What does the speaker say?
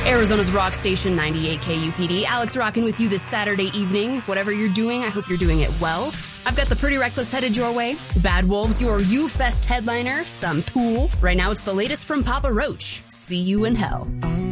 Arizona's rock station, 98 KUPD. Alex rocking with you this Saturday evening. Whatever you're doing, I hope you're doing it well. I've got the Pretty Reckless headed your way. Bad Wolves, your U-Fest headliner. Some Tool. Right now, it's the latest from Papa Roach. See you in hell.